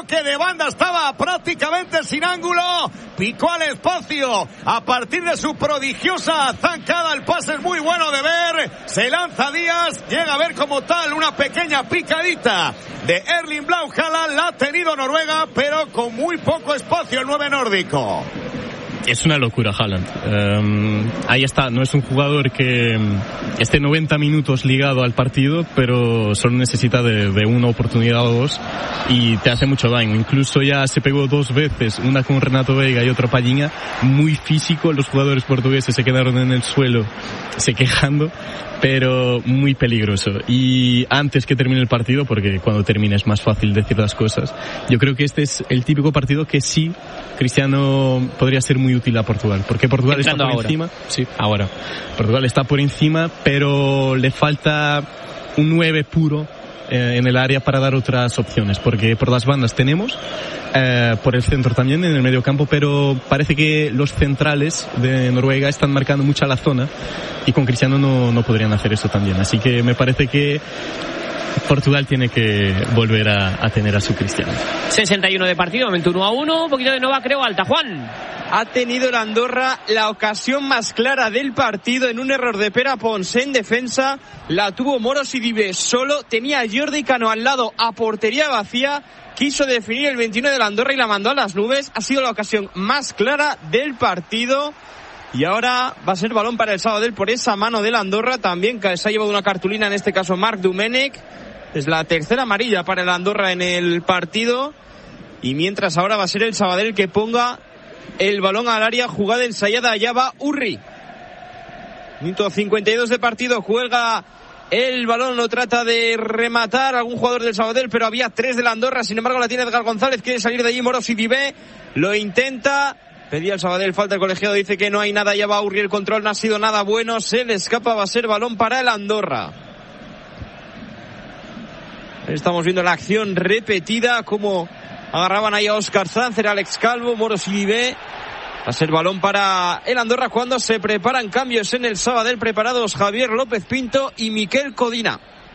que de banda estaba prácticamente sin ángulo, picó al espacio a partir de su prodigiosa zancada. El pase es muy bueno de ver, se lanza Díaz, llega a ver como tal una pequeña picadita de Erling Braut Haaland. La ha tenido Noruega, pero con muy poco espacio el 9 nórdico. Es una locura Haaland. Ahí está, no es un jugador que esté 90 minutos ligado al partido, pero solo necesita de una oportunidad o dos y te hace mucho daño. Incluso ya se pegó 2 veces, una con Renato Veiga y otra Palhinha, muy físico. Los jugadores portugueses se quedaron en el suelo se quejando, pero muy peligroso. Y antes que termine el partido, porque cuando termina es más fácil decir las cosas, yo creo que este es el típico partido que sí Cristiano podría ser muy útil a Portugal, porque Portugal está por encima. Sí, ahora Portugal está por encima, pero le falta un 9 puro en el área para dar otras opciones, porque por las bandas tenemos, por el centro también, en el medio campo, pero parece que los centrales de Noruega están marcando mucha la zona y con Cristiano no podrían hacer eso también. Así que me parece que Portugal tiene que volver a tener a su Cristiano. 61 de partido, momento 1-1, un poquito de Nova, creo, alta. Juan. Ha tenido el Andorra la ocasión más clara del partido en un error de Pere Pons en defensa. La tuvo Moro Sidibe solo, tenía a Jordi Cano al lado a portería vacía. Quiso definir el 21 del Andorra y la mandó a las nubes. Ha sido la ocasión más clara del partido. Y ahora va a ser balón para el Sabadell por esa mano del Andorra. También se ha llevado una cartulina, en este caso Marc Domènech. Es la tercera amarilla para el Andorra en el partido. Y mientras ahora va a ser el Sabadell el que ponga el balón al área. Jugada ensayada, allá va Urri. Minuto 52 de partido, cuelga el balón, lo trata de rematar algún jugador del Sabadell, pero había 3 del Andorra. Sin embargo la tiene Edgar González, quiere salir de allí Moro Sidibe, lo intenta. Pedía el Sabadell falta, el colegiado dice que no hay nada, ya va Urri, el control no ha sido nada bueno, se le escapa, va a ser balón para el Andorra. Estamos viendo la acción repetida, como agarraban ahí a Óscar Záncer, Alex Calvo, Moro Sidibe. Va a ser balón para el Andorra cuando se preparan cambios en el Sabadell, preparados Javier López Pinto y Miquel Codina.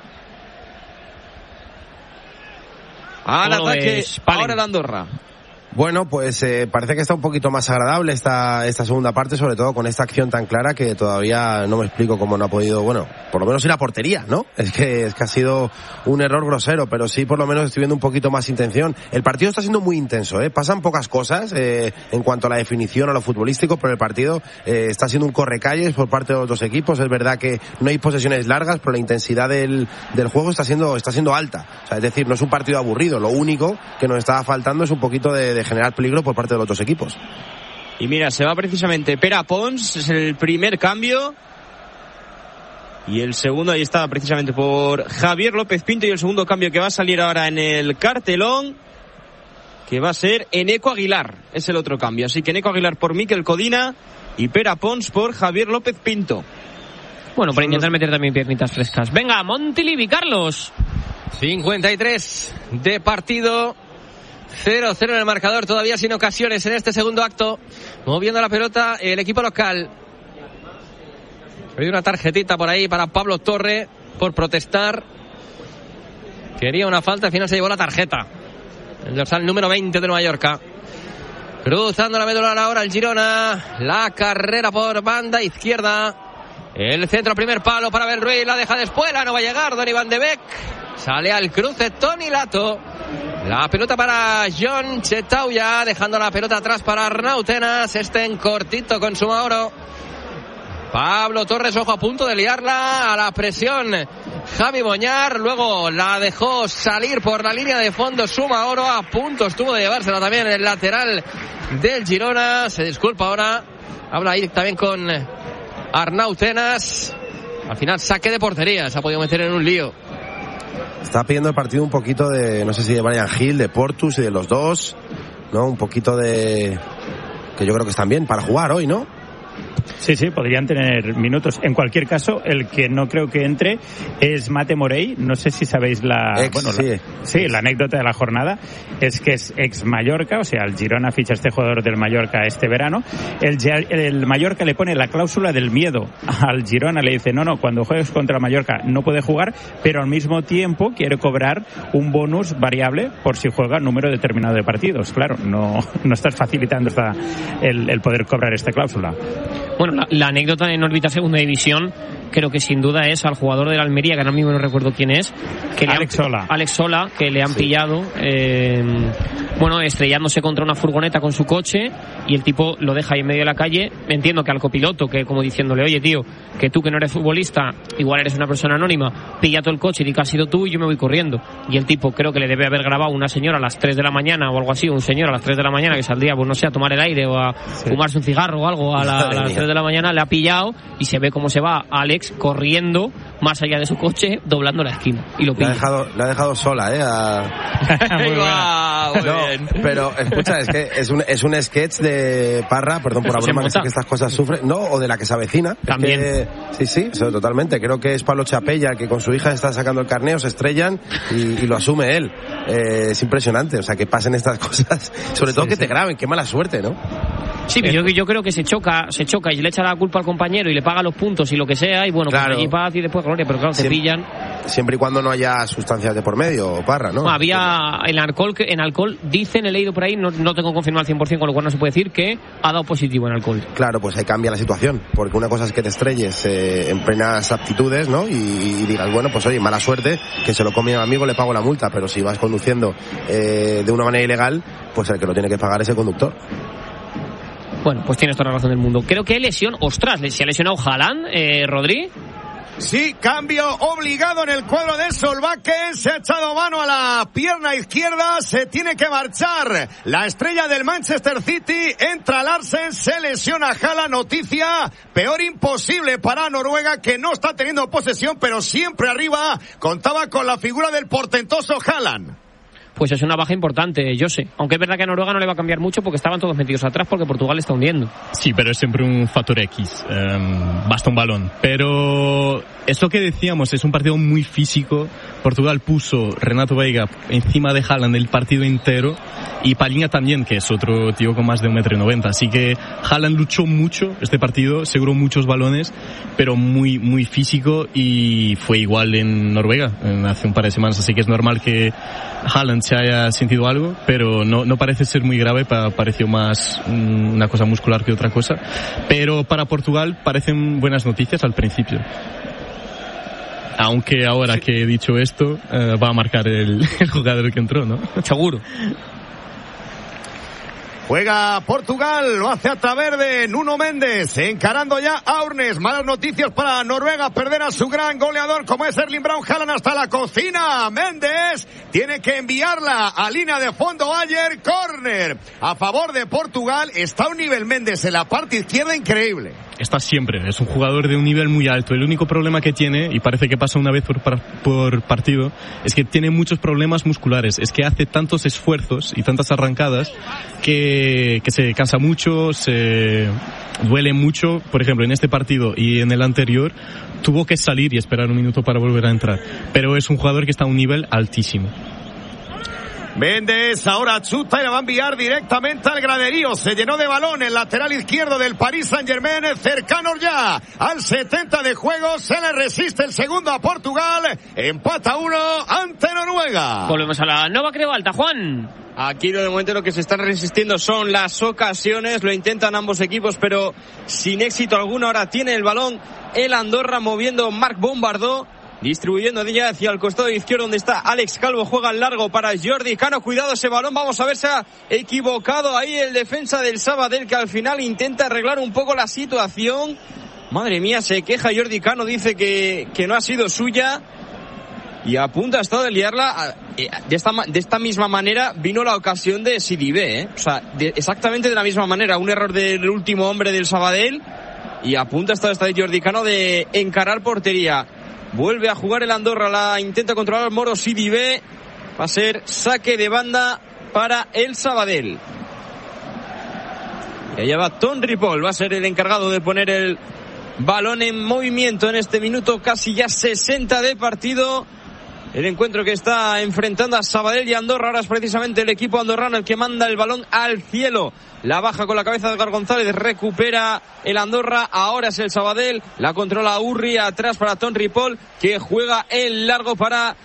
Al ataque ahora el Andorra. Bueno, pues parece que está un poquito más agradable esta segunda parte, sobre todo con esta acción tan clara que todavía no me explico cómo no ha podido, bueno, por lo menos ir a portería, ¿no? Es que ha sido un error grosero, pero sí por lo menos estoy viendo un poquito más intención. El partido está siendo muy intenso, pasan pocas cosas en cuanto a la definición, a lo futbolístico, pero el partido está siendo un correcalles por parte de los dos equipos. Es verdad que no hay posesiones largas, pero la intensidad del juego está siendo alta. O sea, es decir, no es un partido aburrido, lo único que nos estaba faltando es un poquito de generar peligro por parte de los dos equipos. Y mira, se va precisamente Pere Pons, es el primer cambio. Y el segundo, ahí está precisamente por Javier López Pinto. Y el segundo cambio que va a salir ahora en el cartelón, que va a ser Eneco Aguilar. Es el otro cambio. Así que Eneco Aguilar por Miquel Codina y Pere Pons por Javier López Pinto. Bueno, para intentar meter también piernitas frescas. Venga, Montilivi, Carlos. 53 de partido. 0-0 en el marcador, todavía sin ocasiones en este segundo acto. Moviendo la pelota el equipo local. Hay una tarjetita por ahí para Pablo Torre por protestar. Quería una falta, al final se llevó la tarjeta. El dorsal número 20 de Mallorca. Cruzando la medular ahora el Girona. La carrera por banda izquierda. El centro, primer palo para Belruiz. La deja de espuela, no va a llegar Donny van de Beek. Sale al cruce Toni Lato. La pelota para John Chetauya, dejando la pelota atrás para Arnau Tenas. En cortito con Sumaoro. Pablo Torres, ojo, a punto de liarla a la presión Javi Boñar. Luego la dejó salir por la línea de fondo Sumaoro. A punto estuvo de llevársela también el lateral del Girona. Se disculpa ahora. Habla ahí también con Arnau Tenas. Al final saque de portería. Se ha podido meter en un lío. Está pidiendo el partido un poquito de, no sé si de Brian Hill, de Portus y de los dos, ¿no? Un poquito de, que yo creo que están bien para jugar hoy, ¿no? Sí, podrían tener minutos. En cualquier caso, el que no creo que entre es Mate Morey. No sé si sabéis la anécdota de la jornada. Es que es ex Mallorca, o sea, el Girona ficha a este jugador del Mallorca este verano. El Mallorca le pone la cláusula del miedo al Girona, le dice, no, cuando juegues contra Mallorca no puede jugar, pero al mismo tiempo quiere cobrar un bonus variable por si juega un número determinado de partidos. Claro, no estás facilitando el poder cobrar esta cláusula. Bueno, la anécdota en órbita segunda división creo que sin duda es al jugador del Almería, que ahora mismo no recuerdo quién es, que Alex Sola, que le han pillado estrellándose contra una furgoneta con su coche, y el tipo lo deja ahí en medio de la calle. Entiendo que al copiloto, que como diciéndole, oye tío, que tú que no eres futbolista, igual eres una persona anónima, pilla todo el coche y di que has sido tú y yo me voy corriendo. Y el tipo creo que le debe haber grabado una señora a las 3 de la mañana o algo así, un señor a las 3 de la mañana que saldría, pues no sé, a tomar el aire o a fumarse un cigarro o algo a las 3 de la mañana, le ha pillado y se ve cómo se va Alex corriendo más allá de su coche, doblando la esquina y lo pilla. La ha dejado sola, pero escucha, es que es un sketch de Parra, perdón por la broma, que sé que estas cosas sufren, o de la que se avecina. También. Sí, eso, totalmente. Creo que es Pablo Chapella, que con su hija está sacando el carneo, se estrellan y lo asume él. Es impresionante, o sea, que pasen estas cosas, sobre todo que te graben, qué mala suerte, ¿no? Sí, yo creo que se choca y le echa la culpa al compañero y le paga los puntos y lo que sea, y bueno, claro, pues allí paz y después gloria, pero claro, te pillan. Siempre y cuando no haya sustancias de por medio, Parra, ¿no? Había en alcohol, dicen, he leído por ahí, no tengo confirmado al 100%, con lo cual no se puede decir, que ha dado positivo en alcohol. Claro, pues ahí cambia la situación, porque una cosa es que te estrelles en plenas aptitudes, ¿no? Y digas, bueno, pues oye, mala suerte, que se lo come a mi amigo, le pago la multa, pero si vas conduciendo de una manera ilegal, pues el que lo tiene que pagar es el conductor. Bueno, pues tienes toda la razón del mundo. Creo que ostras, se ha lesionado Haaland, Rodri. Sí, cambio obligado en el cuadro de Solbakken, se ha echado mano a la pierna izquierda, se tiene que marchar la estrella del Manchester City, entra Larsen, se lesiona Haaland, noticia peor imposible para Noruega, que no está teniendo posesión, pero siempre arriba, contaba con la figura del portentoso Haaland. Pues es una baja importante, yo sé. Aunque es verdad que a Noruega no le va a cambiar mucho porque estaban todos metidos atrás porque Portugal está hundiendo. Sí, pero es siempre un factor X. Basta un balón. Pero es lo que decíamos, es un partido muy físico. Portugal puso Renato Veiga encima de Haaland el partido entero y Palhinha también, que es otro tío con más de 1,90 m. Así que Haaland luchó mucho este partido, aseguró muchos balones, pero muy, muy físico, y fue igual en Noruega hace un par de semanas. Así que es normal que Haaland se haya sentido algo, pero no parece ser muy grave, pareció más una cosa muscular que otra cosa. Pero para Portugal parecen buenas noticias al principio. Aunque ahora que he dicho esto, va a marcar el jugador que entró, ¿no? Seguro. Juega Portugal, lo hace a través de Nuno Méndez, encarando ya a Aurnes. Malas noticias para Noruega, perder a su gran goleador como es Erling Braut Haaland hasta la cocina. Méndez tiene que enviarla a línea de fondo. Ayer, córner a favor de Portugal. Está a un nivel Méndez en la parte izquierda increíble. Está siempre, es un jugador de un nivel muy alto. El único problema que tiene, y parece que pasa una vez por partido, es que tiene muchos problemas musculares. Es que hace tantos esfuerzos y tantas arrancadas que se cansa mucho, se duele mucho. Por ejemplo, en este partido y en el anterior tuvo que salir y esperar un minuto para volver a entrar. Pero es un jugador que está a un nivel altísimo. Méndez ahora chuta y la va a enviar directamente al graderío. Se llenó de balón el lateral izquierdo del Paris Saint-Germain, cercanos ya al 70 de juego. Se le resiste el segundo a Portugal. Empata 1 ante Noruega. Volvemos a la Nova Creu Alta, Juan. Aquí de momento lo que se están resistiendo son las ocasiones. Lo intentan ambos equipos, pero sin éxito alguno. Ahora tiene el balón el Andorra, moviendo Marc Bombardó, distribuyendo ya hacia el costado izquierdo donde está Alex Calvo. Juega en largo para Jordi Cano. Cuidado ese balón. Vamos a ver, se ha equivocado ahí el defensa del Sabadell, que al final intenta arreglar un poco la situación. Madre mía, se queja Jordi Cano. Dice que no ha sido suya y a punto ha estado de liarla. De esta misma manera vino la ocasión de Sidibé, O sea, exactamente de la misma manera. Un error del último hombre del Sabadell y a punto ha estado esta de Jordi Cano de encarar portería. Vuelve a jugar el Andorra, la intenta controlar Moro Sidibé. Va a ser saque de banda para el Sabadell. Y allá va Tom Ripoll, va a ser el encargado de poner el balón en movimiento en este minuto casi ya 60 de partido. El encuentro que está enfrentando a Sabadell y Andorra. Ahora es precisamente el equipo andorrano el que manda el balón al cielo. La baja con la cabeza de Edgar González, recupera el Andorra. Ahora es el Sabadell, la controla Urri, atrás para Tom Ripoll, que juega el largo para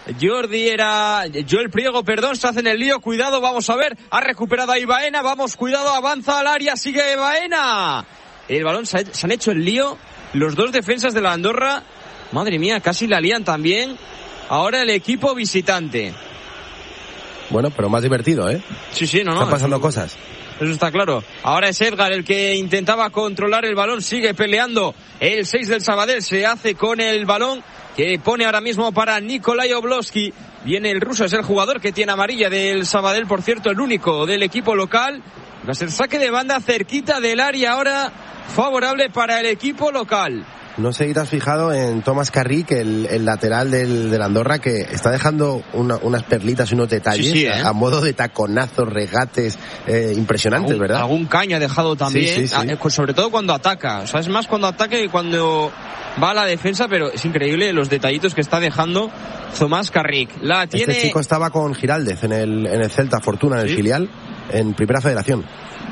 Joel Priego, se hace en el lío, cuidado, vamos a ver, ha recuperado ahí Baena, vamos, cuidado, avanza al área, sigue Baena. El balón, se han hecho el lío los dos defensas de la Andorra, madre mía, casi la lían también. Ahora el equipo visitante. Bueno, pero más divertido, ¿eh? Sí, no. Están pasando cosas. Eso está claro. Ahora es Edgar el que intentaba controlar el balón, sigue peleando. El 6 del Sabadell se hace con el balón, que pone ahora mismo para Nikolai Oblowski. Viene el ruso, es el jugador que tiene amarilla del Sabadell, por cierto, el único del equipo local. Va a ser saque de banda cerquita del área ahora, favorable para el equipo local. No sé si te has fijado en Tomás Carrick, el lateral del Andorra, que está dejando unas perlitas y unos detalles a modo de taconazos, regates impresionantes, ¿verdad? Algún caño ha dejado también, sobre todo cuando ataca. O sea, es más cuando ataca que cuando va a la defensa, pero es increíble los detallitos que está dejando Tomás Carrick. Este chico estaba con Giraldez en el Celta Fortuna, en el filial, en Primera Federación.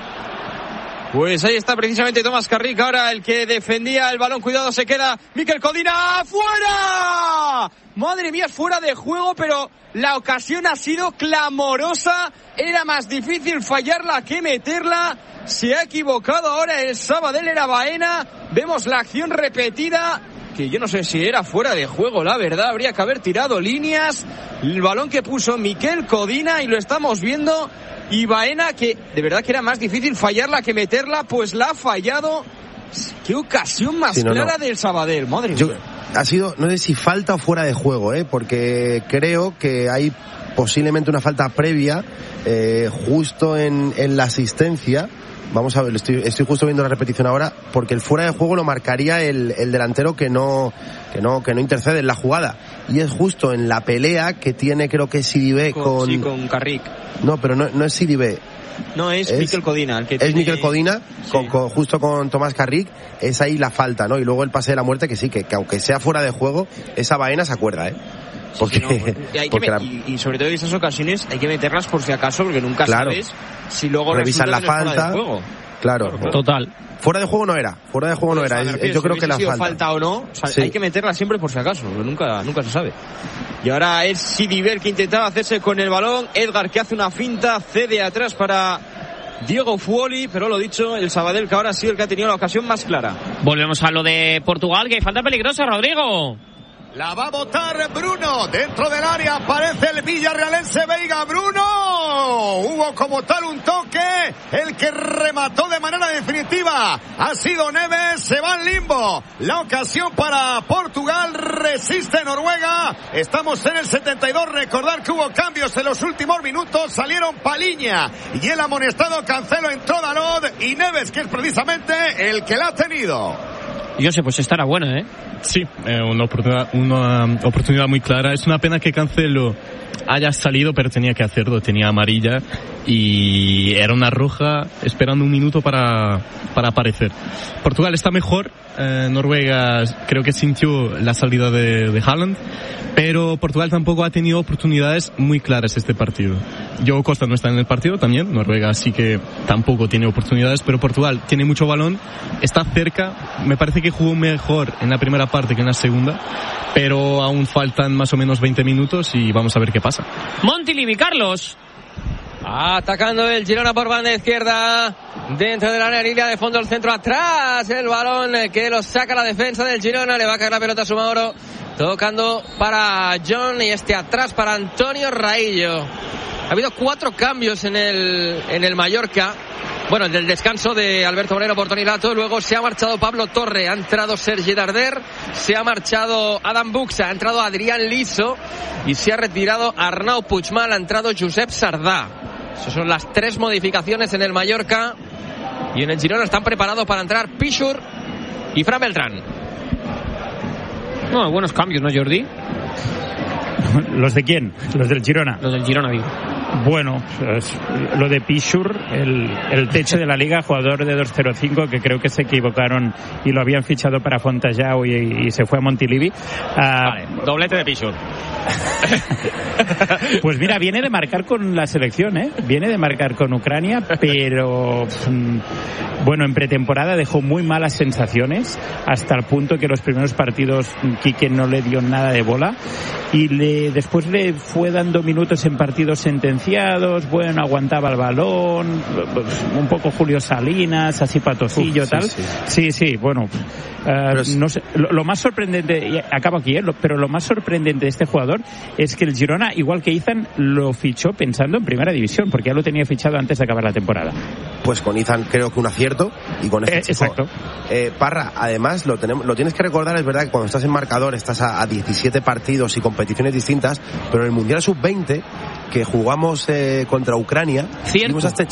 Pues ahí está precisamente Tomás Carrick, ahora el que defendía el balón, cuidado, se queda Mikel Codina, ¡fuera! Madre mía, fuera de juego, pero la ocasión ha sido clamorosa, era más difícil fallarla que meterla, se ha equivocado ahora el Sabadell, era Baena, vemos la acción repetida, que yo no sé si era fuera de juego, la verdad, habría que haber tirado líneas, el balón que puso Mikel Codina y lo estamos viendo. Y Baena, que de verdad que era más difícil fallarla que meterla, pues la ha fallado. Qué ocasión más clara del Sabadell, madre mía. Ha sido, no sé si falta o fuera de juego, porque creo que hay posiblemente una falta previa justo en la asistencia. Vamos a ver, estoy justo viendo la repetición ahora, porque el fuera de juego lo marcaría el delantero que no intercede en la jugada. Y es justo en la pelea que tiene, creo que es Sidibé con Carrick. No, pero no es Sidibé. No, es Mikel Codina. Es Mikel Codina, justo con Tomás Carrick, es ahí la falta, ¿no? Y luego el pase de la muerte, que sí, que aunque sea fuera de juego, esa Baena se acuerda, Porque, y sobre todo en esas ocasiones hay que meterlas por si acaso, porque nunca sabes si luego revisan la falta. Fuera de juego. Claro. Total. Fuera de juego no era. Yo creo que la falta o no, hay que meterla siempre por si acaso, porque nunca se sabe. Y ahora es Sidibé que intentaba hacerse con el balón. Edgar que hace una finta, cede atrás para Diego Fuoli, pero lo dicho, el Sabadell que ahora ha sido el que ha tenido la ocasión más clara. Volvemos a lo de Portugal, que hay falta peligrosa, Rodrigo. La va a botar Bruno. Dentro del área aparece el villarrealense Veiga. Bruno. Hubo como tal un toque. El que remató de manera definitiva ha sido Neves. Se va en limbo. La ocasión para Portugal. Resiste Noruega. Estamos en el 72. Recordar que hubo cambios en los últimos minutos. Salieron Paliña y el amonestado Cancelo, entró Dalot y Neves, que es precisamente el que la ha tenido. Yo sé, pues esta era buena, Sí, una oportunidad muy clara. Es una pena que Cancelo haya salido, pero tenía que hacerlo, tenía amarilla y era una roja esperando un minuto para aparecer. Portugal está mejor, Noruega creo que sintió la salida de Haaland, pero Portugal tampoco ha tenido oportunidades muy claras este partido. Diogo Costa no está en el partido también, Noruega sí que tampoco tiene oportunidades, pero Portugal tiene mucho balón, está cerca, me parece que jugó mejor en la primera parte que en la segunda, pero aún faltan más o menos 20 minutos y vamos a ver qué pasa. Montilivi, Carlos. Atacando el Girona por banda izquierda, dentro de la línea de fondo, el centro atrás, el balón que lo saca la defensa del Girona, le va a caer la pelota a Sumaoro, tocando para John y atrás para Antonio Raillo. Ha habido 4 cambios en el Mallorca. Bueno, del descanso de Alberto Moreno por Toni Lato, luego se ha marchado Pablo Torre, ha entrado Sergi Darder, se ha marchado Adam Buxa, ha entrado Adrián Liso y se ha retirado Arnau Puigmal, ha entrado Josep Sardà. Esas son las 3 modificaciones en el Mallorca, y en el Girona están preparados para entrar Pichur y Fran Beltrán. Buenos cambios, ¿no, Jordi? ¿Los de quién? Los del Girona. Los del Girona, digo. Bueno, lo de Pichur, el techo de la liga, jugador de 2.05, que creo que se equivocaron y lo habían fichado para Fontajau y se fue a Montilivi. Vale, doblete de Pichur. Pues mira, viene de marcar con la selección, viene de marcar con Ucrania, pero bueno, en pretemporada dejó muy malas sensaciones, hasta el punto que los primeros partidos Quique no le dio nada de bola y después le fue dando minutos en partidos sentenciados. Bueno, aguantaba el balón, un poco Julio Salinas, así patosillo, tal. Sí, bueno, no sé, lo más sorprendente, y acabo aquí, pero lo más sorprendente de este jugador es que el Girona, igual que Izan, lo fichó pensando en primera división, porque ya lo tenía fichado antes de acabar la temporada. Pues con Izan creo que un acierto, y con este chico, exacto. Parra, además lo tienes que recordar, es verdad que cuando estás en marcador estás a 17 partidos y competiciones distintas, pero en el Mundial Sub-20 que jugamos contra Ucrania, vimos a este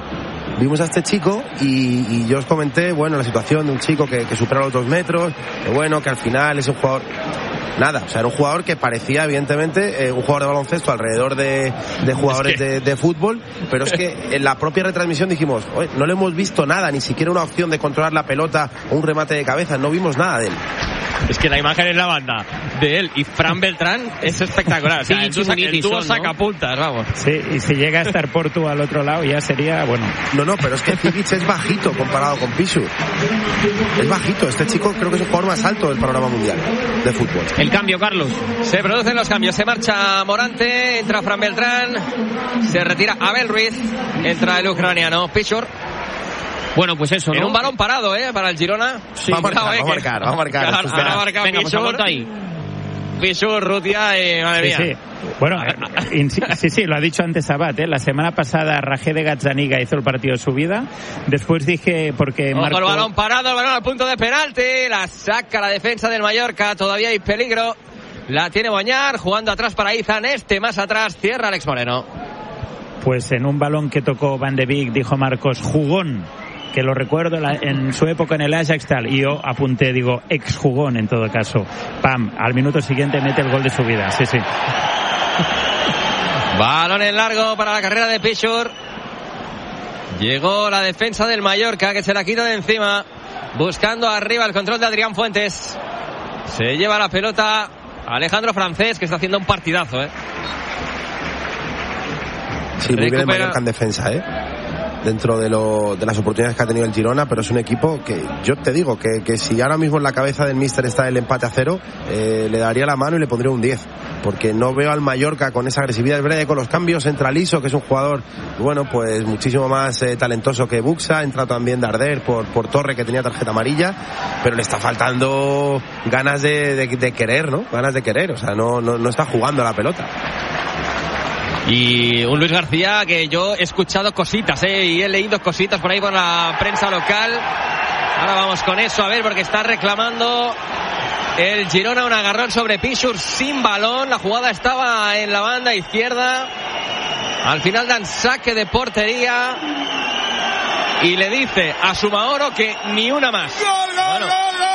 chico y yo os comenté, bueno, la situación de un chico que supera los 2 metros, que bueno, que al final es un jugador nada, o sea, era un jugador que parecía evidentemente un jugador de baloncesto alrededor de jugadores de fútbol, pero es que en la propia retransmisión dijimos, oye, no le hemos visto nada, ni siquiera una opción de controlar la pelota o un remate de cabeza, no vimos nada de él. Es que la imagen en la banda de él y Fran Beltrán es espectacular. O sea, el dúo sacapuntas, vamos. Sí, y si llega a estar Portu al otro lado ya sería, bueno. No, pero es que Civic es bajito comparado con Pichur. Es bajito. Este chico creo que es el jugador más alto del panorama mundial de fútbol. El cambio, Carlos. Se producen los cambios. Se marcha Morante, entra Fran Beltrán, se retira Abel Ruiz, entra el ucraniano Pichur. Bueno, pues eso, ¿no? En un balón parado, para el Girona. Sí, va a marcar. Venga, pues aguanta ahí. Pichur, Rutia, madre mía. Sí. Bueno, sí, lo ha dicho antes Abad, La semana pasada Rajé de Gazzaniga hizo el partido de su vida. Después dije, porque Marco... el balón parado, el balón al punto de penalti. La saca la defensa del Mallorca. Todavía hay peligro. La tiene Boñar, jugando atrás para Izan. Más atrás, cierra Alex Moreno. Pues en un balón que tocó Van de Beek, dijo Marcos, jugón, que lo recuerdo en su época en el Ajax tal, y yo apunté, digo, exjugón en todo caso. Pam, al minuto siguiente mete el gol de su vida. Sí. Balón en largo para la carrera de Pichur. Llegó la defensa del Mallorca, que se la quita de encima, buscando arriba el control de Adrián Fuentes. Se lleva la pelota Alejandro Francés, que está haciendo un partidazo, Sí, muy bien el Mallorca en defensa, dentro de las oportunidades que ha tenido el Girona, pero es un equipo que yo te digo que si ahora mismo en la cabeza del míster está el empate a 0, le daría la mano y le pondría un 10, porque no veo al Mallorca con esa agresividad. Es verdad que con los cambios entra Liso, que es un jugador, bueno, pues muchísimo más talentoso que Buxa, entra también Darder por Torre, que tenía tarjeta amarilla, pero le está faltando ganas de querer, ¿no? Ganas de querer, o sea, no está jugando a la pelota. Y un Luis García que yo he escuchado cositas, y he leído cositas por ahí por la prensa local. Ahora vamos con eso, a ver, porque está reclamando el Girona un agarrón sobre Pichur sin balón. La jugada estaba en la banda izquierda. Al final dan saque de portería y le dice a Sumaoro que ni una más. Bueno.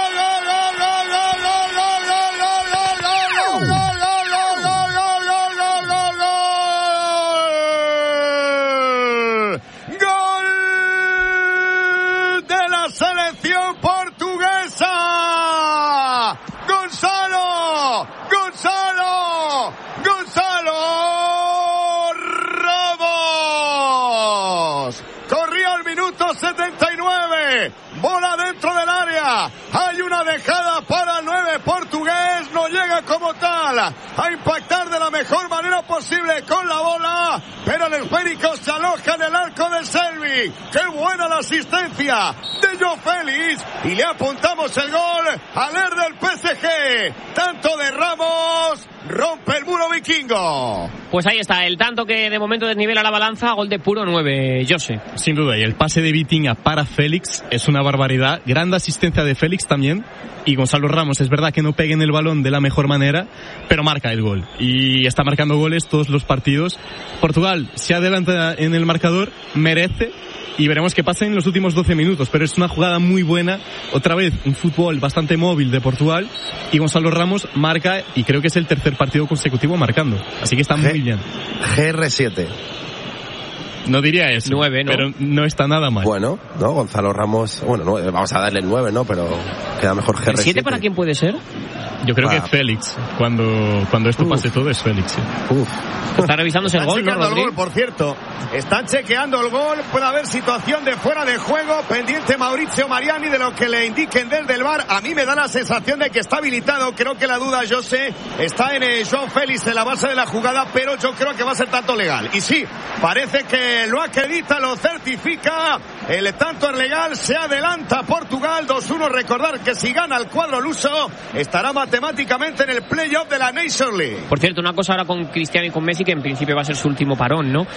Bola dentro del área. Hay una dejada para el 9 portugués. No llega como tal a impactar de la mejor manera posible con la bola, pero el esférico se aloja en el arco de Selvi. Qué buena la asistencia de Joe Félix, y le apuntamos el gol al ER del PSG. Tanto de Ramos, rompe el muro vikingo. Pues ahí está, el tanto que de momento desnivela la balanza, gol de puro 9, Jose. Sin duda, y el pase de Vitinha para Félix es una barbaridad. Gran asistencia de Félix también. Y Gonzalo Ramos, es verdad que no pega en el balón de la mejor manera, pero marca el gol. Y está marcando goles todos los partidos. Portugal se adelanta en el marcador, merece. Y veremos qué pasa en los últimos 12 minutos. Pero es una jugada muy buena. Otra vez, un fútbol bastante móvil de Portugal. Y Gonzalo Ramos marca, y creo que es el tercer partido consecutivo marcando. Así que está muy bien. GR7. No diría eso. 9, ¿no? Pero no está nada mal. Bueno, ¿no? Gonzalo Ramos, bueno, no, vamos a darle el 9, ¿no? Pero queda mejor GR7. ¿El 7 para quién puede ser? Yo creo que Félix, cuando esto pase todo, es Félix. Sí. Está revisándose el gol, ¿no, el gol, por cierto. Están chequeando el gol. Puede haber situación de fuera de juego. Pendiente Maurizio Mariani de lo que le indiquen desde el VAR. A mí me da la sensación de que está habilitado. Creo que la duda, José, está en João Félix en la base de la jugada, pero yo creo que va a ser tanto legal. Y sí, parece que lo acredita, lo certifica. El tanto es legal. Se adelanta Portugal 2-1. Recordar que si gana el cuadro luso, estará matemáticamente en el playoff de la Nations League. Por cierto, una cosa ahora con Cristiano y con Messi, que en principio va a ser su último parón, ¿no?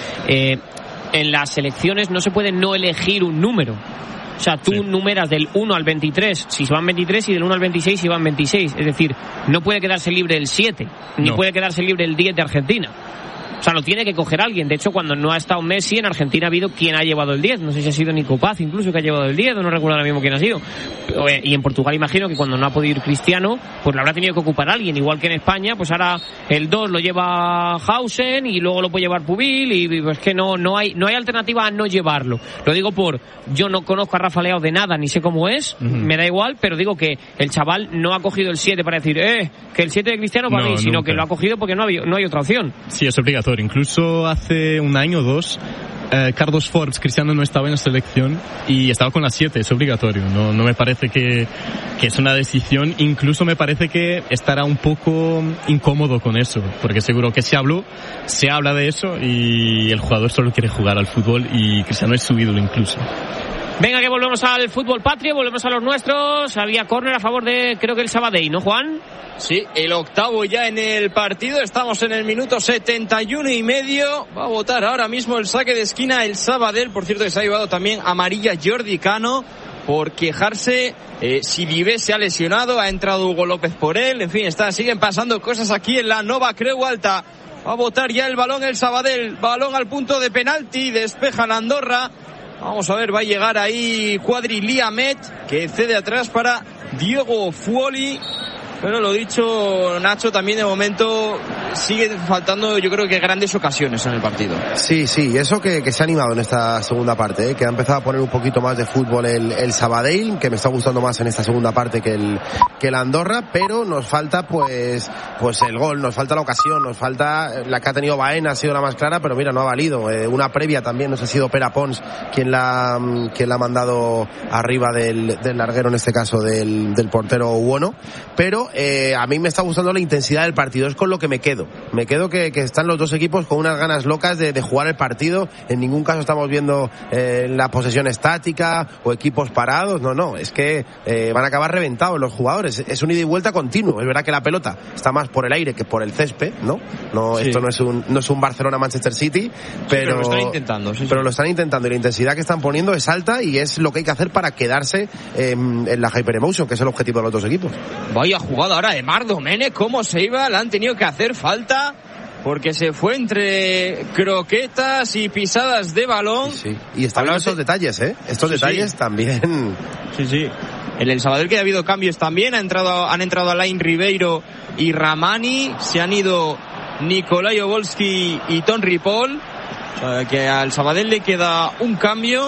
En las selecciones no se puede no elegir un número. O sea, tú numeras del 1 al 23 si van 23 y del 1 al 26 si van 26. Es decir, no puede quedarse libre el 7, ni puede quedarse libre el 10 de Argentina. O sea, lo tiene que coger alguien. De hecho, cuando no ha estado Messi, en Argentina ha habido quien ha llevado el 10. No sé si ha sido Nico Paz, incluso, que ha llevado el 10, o no recuerdo ahora mismo quién ha sido. Y en Portugal imagino que cuando no ha podido ir Cristiano, pues lo habrá tenido que ocupar alguien. Igual que en España, pues ahora el 2 lo lleva Hausen y luego lo puede llevar Pubil, y pues que no hay alternativa a no llevarlo. Lo digo yo no conozco a Rafa Leao de nada, ni sé cómo es, me da igual, pero digo que el chaval no ha cogido el 7 para decir, que el 7 de Cristiano para mí, sino que lo ha cogido porque no hay otra opción. Sí, es obligatorio. Incluso hace un año o dos, Carlos Forbes, Cristiano no estaba en la selección y estaba con la 7, es obligatorio. No me parece que es una decisión. Incluso me parece que estará un poco incómodo con eso, porque seguro que se habla de eso y el jugador solo quiere jugar al fútbol y Cristiano es su ídolo incluso. Venga, que volvemos al fútbol patrio, volvemos a los nuestros. Había córner a favor de, creo que el Sabadell, ¿no, Juan? Sí, el octavo ya en el partido. Estamos en el minuto 71 y medio. Va a votar ahora mismo el saque de esquina el Sabadell. Por cierto, que se ha llevado también amarilla Jordi Cano por quejarse. Si Vive se ha lesionado, ha entrado Hugo López por él. En fin, siguen pasando cosas aquí en la Nova Creu Alta. Va a votar ya el balón el Sabadell. Balón al punto de penalti. Despeja la Andorra. Vamos a ver, va a llegar ahí Quadri Liamet, que cede atrás para Diego Fuoli. Pero lo dicho, Nacho, también de momento sigue faltando, yo creo que grandes ocasiones en el partido. Sí, eso que se ha animado en esta segunda parte, que ha empezado a poner un poquito más de fútbol el Sabadell, que me está gustando más en esta segunda parte que el Andorra, pero nos falta pues el gol, nos falta la ocasión, nos falta la que ha tenido Baena, ha sido la más clara, pero mira, no ha valido. Una previa también, no sé si ha sido Pere Pons quien la ha mandado arriba del larguero, en este caso del portero Uono, pero a mí me está gustando la intensidad del partido, es con lo que me quedo que están los dos equipos con unas ganas locas de jugar el partido. En ningún caso estamos viendo la posesión estática o equipos parados, no, es que van a acabar reventados los jugadores, es un ida y vuelta continuo. Es verdad que la pelota está más por el aire que por el césped, ¿no? Sí. Esto no es un Barcelona-Manchester City, pero lo están intentando, pero lo están intentando, y la intensidad que están poniendo es alta y es lo que hay que hacer para quedarse en la Hyper Emotion, que es el objetivo de los dos equipos. Vaya jugada ahora de Marc Domènech, cómo se iba, le han tenido que hacer falta porque se fue entre croquetas y pisadas de balón. Sí. Y están estos detalles, estos detalles también. Sí. En el Sabadell, que ha habido cambios también, han entrado Alain Ribeiro y Ramani, se han ido Nikolai Obolski y Ton Ripoll. O sea, que al Sabadell le queda un cambio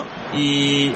y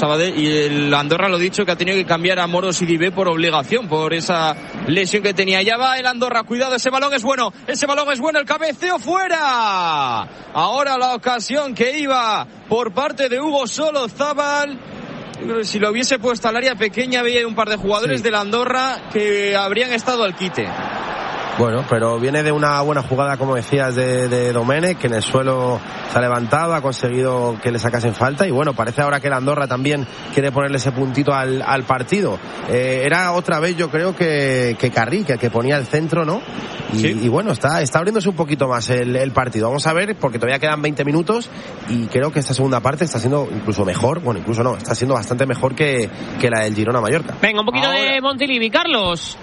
el Andorra, lo dicho, que ha tenido que cambiar a Moro Sidibé por obligación, por esa lesión que tenía. Ya va el Andorra, cuidado, ese balón es bueno, el cabeceo fuera. Ahora la ocasión que iba por parte de Hugo Solozábal. Si lo hubiese puesto al área pequeña, había un par de jugadores del Andorra que habrían estado al quite. Bueno, pero viene de una buena jugada, como decías, de Domènech, que en el suelo se ha levantado, ha conseguido que le sacasen falta, y bueno, parece ahora que el Andorra también quiere ponerle ese puntito al partido. Era otra vez, yo creo, que Carri, que ponía el centro, ¿no? Y bueno, está abriéndose un poquito más el partido. Vamos a ver, porque todavía quedan 20 minutos y creo que esta segunda parte está siendo incluso mejor, está siendo bastante mejor que la del Girona-Mallorca. Venga, un poquito de Montilivi, Carlos.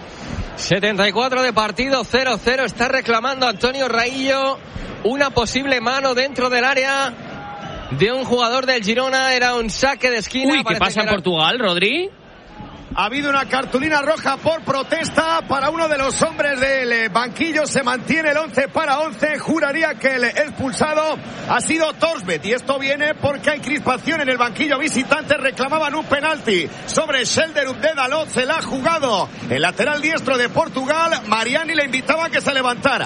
74 de partido, 0-0. Está reclamando Antonio Raillo una posible mano dentro del área de un jugador del Girona. Era un saque de esquina. Uy, ¿qué pasa en Portugal, Rodri? Ha habido una cartulina roja por protesta para uno de los hombres del banquillo. Se mantiene el 11 para 11. Juraría que el expulsado ha sido Torsbeth. Y esto viene porque hay crispación en el banquillo visitante. Reclamaban un penalti sobre Schelderup de Dalot. Se la ha jugado el lateral diestro de Portugal. Mariani le invitaba a que se levantara.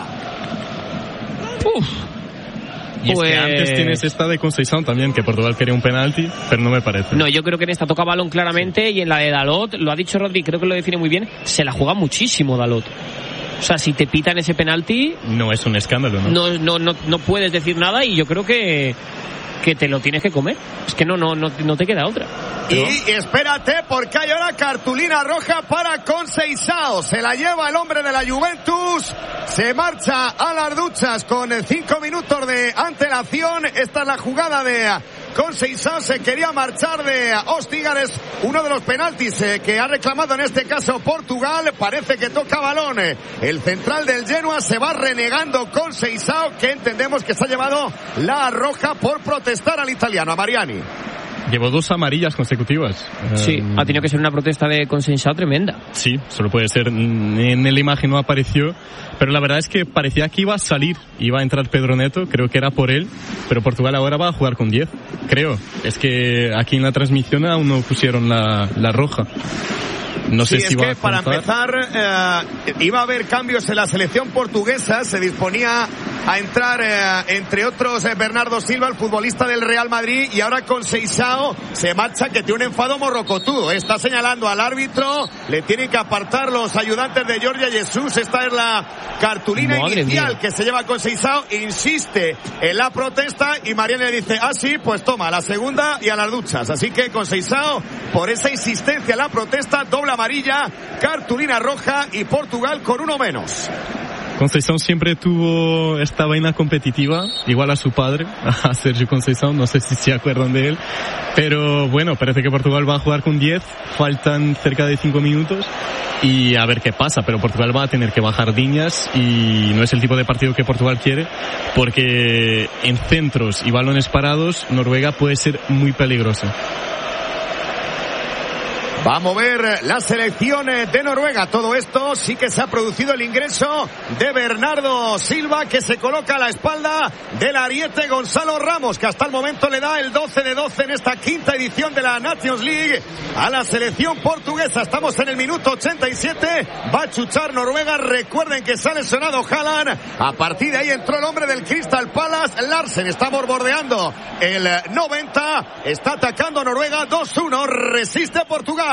Y es que antes tienes esta de Conceição también, que Portugal quería un penalti, pero no me parece. No, yo creo que en esta toca balón claramente, y en la de Dalot, lo ha dicho Rodri, creo que lo define muy bien, se la juega muchísimo Dalot. O sea, si te pitan ese penalti... No es un escándalo, ¿no? No puedes decir nada, y yo creo que te lo tienes que comer. Es que no te queda otra. Y espérate, porque hay ahora cartulina roja para Conceição. Se la lleva el hombre de la Juventus. Se marcha a las duchas con 5 minutos de antelación. Esta es la jugada de Conceição. Se quería marchar de Ostigar. Es uno de los penaltis que ha reclamado en este caso Portugal. Parece que toca balón. El central del Genoa se va renegando Conceição, que entendemos que se ha llevado la roja por protestar al italiano, a Mariani. Llevó 2 amarillas consecutivas. Sí, ha tenido que ser una protesta de Conceição tremenda. Sí, solo puede ser. En la imagen no apareció, pero la verdad es que parecía que iba a salir, iba a entrar Pedro Neto, creo que era por él, pero Portugal ahora va a jugar con 10, creo. Es que aquí en la transmisión aún no pusieron la roja. No sé si va a para empezar iba a haber cambios en la selección portuguesa. Se disponía a entrar entre otros Bernardo Silva, el futbolista del Real Madrid, y ahora Conceição se marcha, que tiene un enfado morrocotudo. Está señalando al árbitro, le tienen que apartar los ayudantes de Jorge Jesus. Esta es la cartulina inicial que se lleva Conceição. Insiste en la protesta y Mariani le dice, sí, pues toma, la segunda y a las duchas. Así que Conceição, por esa insistencia en la protesta, doble amarilla, cartulina roja, y Portugal con uno menos. Conceição siempre tuvo esta vaina competitiva, igual a su padre, a Sergio Conceição, no sé si se acuerdan de él, pero bueno, parece que Portugal va a jugar con 10, faltan cerca de 5 minutos y a ver qué pasa, pero Portugal va a tener que bajar líneas y no es el tipo de partido que Portugal quiere, porque en centros y balones parados Noruega puede ser muy peligrosa. Va a mover la selección de Noruega. Todo esto sí que se ha producido el ingreso de Bernardo Silva, que se coloca a la espalda del ariete Gonzalo Ramos, que hasta el momento le da el 12 de 12 en esta quinta edición de la Nations League a la selección portuguesa. Estamos en el minuto 87. Va a chuchar Noruega. Recuerden que se ha lesionado Haaland. A partir de ahí entró el hombre del Crystal Palace, Larsen. Está bordeando el 90. Está atacando Noruega. 2-1. Resiste Portugal.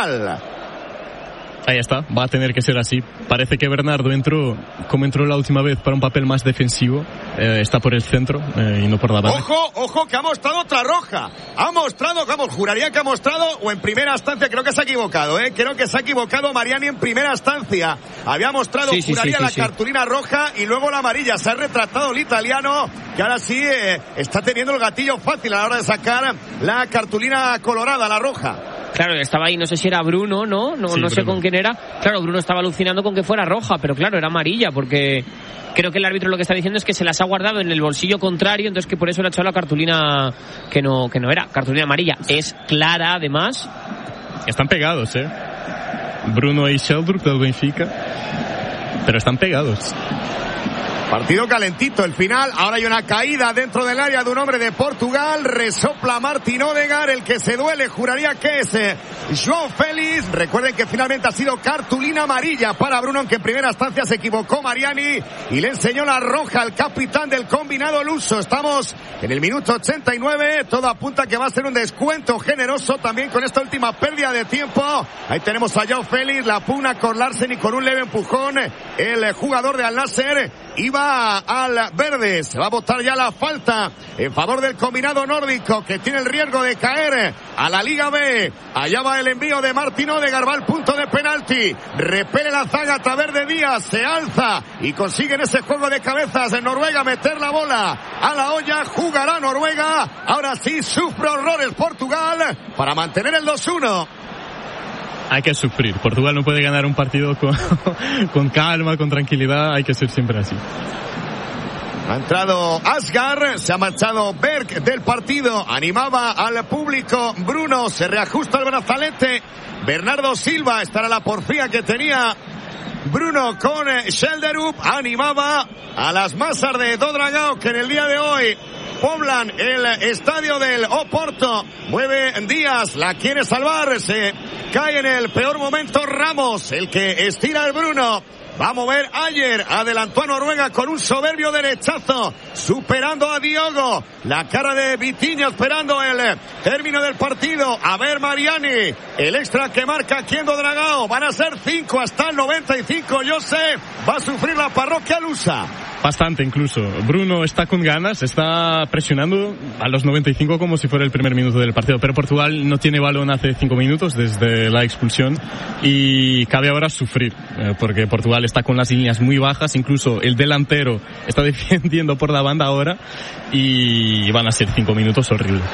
Ahí está, va a tener que ser así. Parece que Bernardo entró, como entró la última vez, para un papel más defensivo. Está por el centro y no por la banda. Ojo, que ha mostrado otra roja. Juraría que ha mostrado, o en primera instancia, creo que se ha equivocado, creo que se ha equivocado Mariani en primera instancia. Había mostrado, juraría, la cartulina roja y luego la amarilla. Se ha retratado el italiano, que ahora sí está teniendo el gatillo fácil a la hora de sacar la cartulina colorada, la roja. Claro, estaba ahí, no sé si era Bruno, no sé con quién era. Claro, Bruno estaba alucinando con que fuera roja, pero claro, era amarilla, porque creo que el árbitro lo que está diciendo es que se las ha guardado en el bolsillo contrario, entonces que por eso le ha echado la cartulina que no era, cartulina amarilla. Es clara, además. Están pegados, Bruno y Sheldrup del Benfica, pero están pegados. Partido calentito, el final. Ahora hay una caída dentro del área de un hombre de Portugal. Resopla Martin Odegaard, el que se duele, juraría que es João Félix. Recuerden que finalmente ha sido cartulina amarilla para Bruno, aunque en primera instancia se equivocó Mariani y le enseñó la roja al capitán del combinado luso. Estamos en el minuto 89. Todo apunta que va a ser un descuento generoso también con esta última pérdida de tiempo. Ahí tenemos a João Félix, la pugna con Larsen y con un leve empujón. El jugador de Al Nassr iba al verde. Se va a botar ya la falta en favor del combinado nórdico, que tiene el riesgo de caer a la Liga B. Allá va el envío de Martin Odegaard, va al punto de penalti, repele la zaga a través de Díaz, se alza y consigue en ese juego de cabezas en Noruega meter la bola a la olla. Jugará Noruega. Ahora sí sufre horrores Portugal para mantener el 2-1. Hay que sufrir. Portugal no puede ganar un partido con calma, con tranquilidad. Hay que ser siempre así. Ha entrado Asgar, se ha marchado Berg del partido, animaba al público Bruno, se reajusta el brazalete Bernardo Silva. Esta era la porfía que tenía Bruno con Schelderup. Animaba a las masas de Do Dragao que en el día de hoy poblan el estadio del Oporto. Mueve Díaz, la quiere salvar, se cae en el peor momento Ramos, el que estira el Bruno. Va a mover Ayer, adelantó a Noruega con un soberbio derechazo, superando a Diogo. La cara de Vitinho esperando el término del partido. A ver Mariani, el extra que marca aquí en Do Dragao. Van a ser 5 hasta el 95. Josep va a sufrir la parroquia lusa. Bastante incluso. Bruno está con ganas, está presionando a los 95 como si fuera el primer minuto del partido. Pero Portugal no tiene balón hace 5 minutos desde la expulsión y cabe ahora sufrir, porque Portugal está con las líneas muy bajas, incluso el delantero está defendiendo por la banda ahora y van a ser 5 minutos horribles.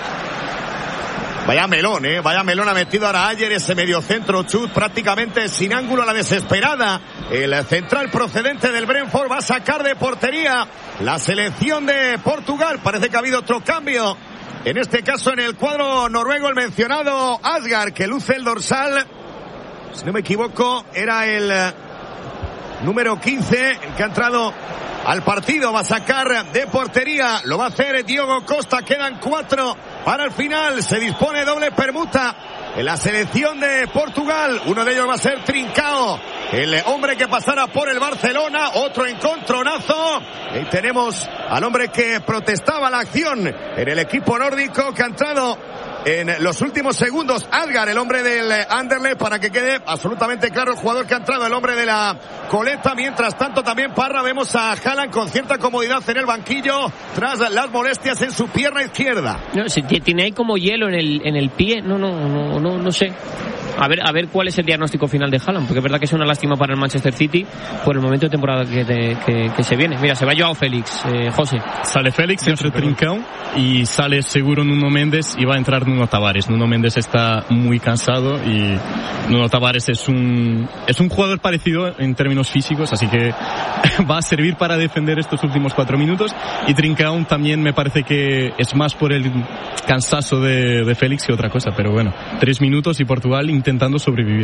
Vaya melón, vaya melón ha metido ahora Ayer, ese mediocentro chut prácticamente sin ángulo a la desesperada. El central procedente del Brentford va a sacar de portería la selección de Portugal. Parece que ha habido otro cambio. En este caso en el cuadro noruego, el mencionado Asgard, que luce el dorsal. Si no me equivoco, era el número 15, el que ha entrado al partido. Va a sacar de portería, lo va a hacer Diogo Costa. Quedan 4 para el final. Se dispone doble permuta en la selección de Portugal. Uno de ellos va a ser Trincao, el hombre que pasara por el Barcelona. Otro encontronazo. Y tenemos al hombre que protestaba la acción en el equipo nórdico, que ha entrado en los últimos segundos. Asgard, el hombre del Anderlecht, para que quede absolutamente claro el jugador que ha entrado, el hombre de la coleta. Mientras tanto también Parra, vemos a Haaland con cierta comodidad en el banquillo tras las molestias en su pierna izquierda. No, si tiene ahí como hielo en el pie, no sé. A ver cuál es el diagnóstico final de Haaland, porque es verdad que es una lástima para el Manchester City por el momento de temporada que se viene. Mira, se va Joao Félix, José. Sale Félix, entre Trincao y sale seguro Nuno Méndez y va a entrar Nuno Tavares. Nuno Méndez está muy cansado y Nuno Tavares es un jugador parecido en términos físicos, así que va a servir para defender estos últimos 4 minutos. Y Trincao también me parece que es más por el cansazo de Félix que otra cosa, pero bueno, 3 minutos y Portugal intentando sobrevivir.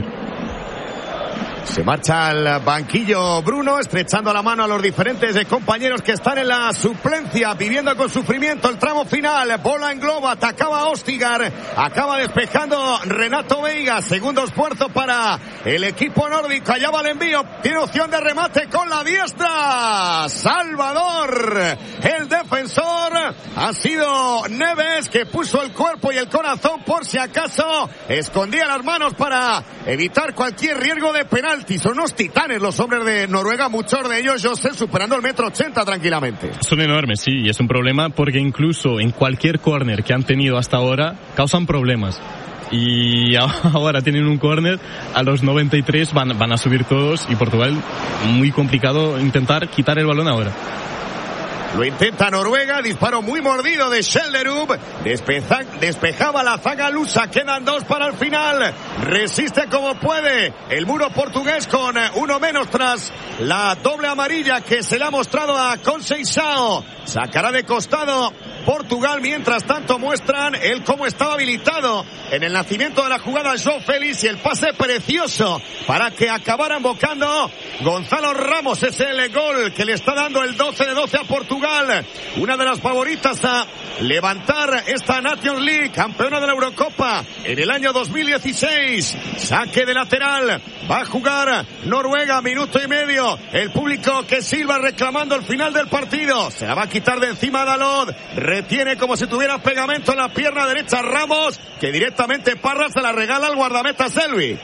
Se marcha al banquillo Bruno, estrechando la mano a los diferentes compañeros que están en la suplencia, viviendo con sufrimiento el tramo final. Bola en globo, atacaba Ostigar, acaba despejando Renato Veiga. Segundo esfuerzo para el equipo nórdico. Allá va el envío, tiene opción de remate con la diestra. Salvador, el defensor, ha sido Neves, que puso el cuerpo y el corazón por si acaso escondía las manos para evitar cualquier riesgo de penal. Son unos titanes los hombres de Noruega, muchos de ellos, José, superando el 1,80 m tranquilamente. Son enormes, sí, y es un problema porque incluso en cualquier córner que han tenido hasta ahora causan problemas. Y ahora tienen un córner, a los 93 van a subir todos y Portugal, muy complicado intentar quitar el balón ahora. Lo intenta Noruega, disparo muy mordido de Schelderup, despejaba la zaga lusa, quedan 2 para el final, resiste como puede el muro portugués con uno menos tras la doble amarilla que se le ha mostrado a Conceição. Sacará de costado Portugal, mientras tanto muestran el cómo estaba habilitado en el nacimiento de la jugada Joao Félix y el pase precioso para que acabaran bocando Gonzalo Ramos. Es el gol que le está dando el 12-12 a Portugal, una de las favoritas a levantar esta Nations League, campeona de la Eurocopa en el año 2016. Saque de lateral, va a jugar Noruega, minuto y medio. El público que silba reclamando el final del partido, se la va a quitar de encima Dalot, retiene como si tuviera pegamento en la pierna derecha Ramos, que directamente Parra se la regala al guardameta Selvi.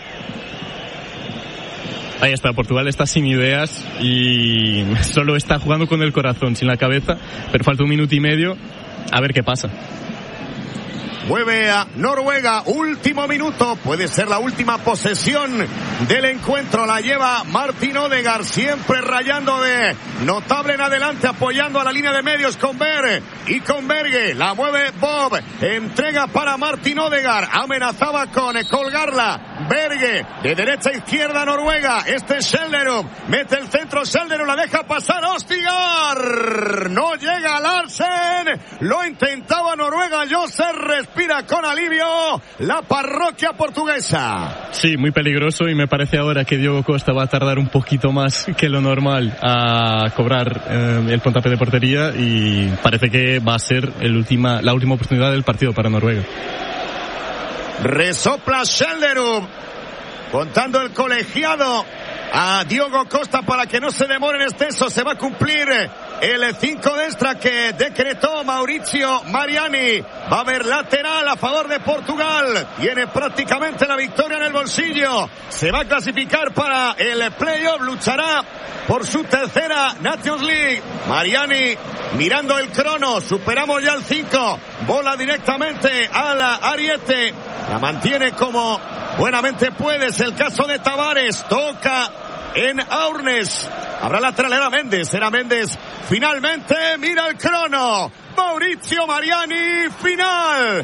Ahí está, Portugal está sin ideas y solo está jugando con el corazón, sin la cabeza, pero falta 1 minuto y medio, a ver qué pasa. Mueve a Noruega, último minuto, puede ser la última posesión del encuentro, la lleva Martin Odegaard, siempre rayando de notable en adelante, apoyando a la línea de medios con Berg y con Berge, la mueve Bob, entrega para Martin Odegaard, amenazaba con colgarla, Berge, de derecha a izquierda Noruega, este es Schelderup, mete el centro Schelderup, la deja pasar Ostigar, no llega Larsen, lo intentaba Noruega, José, respira con alivio la parroquia portuguesa. Sí, muy peligroso, y me parece ahora que Diogo Costa va a tardar un poquito más que lo normal a cobrar el puntapié de portería, y parece que va a ser la última oportunidad del partido para Noruega. Resopla Schelderup, contando el colegiado a Diogo Costa para que no se demore en exceso. Se va a cumplir el 5 de extra que decretó Mauricio Mariani. Va a haber lateral a favor de Portugal. Tiene prácticamente la victoria en el bolsillo. Se va a clasificar para el playoff. Luchará por su tercera Nations League. Mariani mirando el crono. Superamos ya el 5. Bola directamente a la Ariete. La mantiene como buenamente puede. Es el caso de Tavares. Toca en Aurnes. Habrá lateral, era Méndez. Finalmente, mira el crono. Mauricio Mariani, final